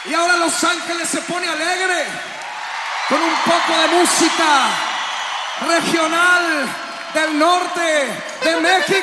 Y ahora Los Ángeles se pone alegre con un poco de música regional del norte de México.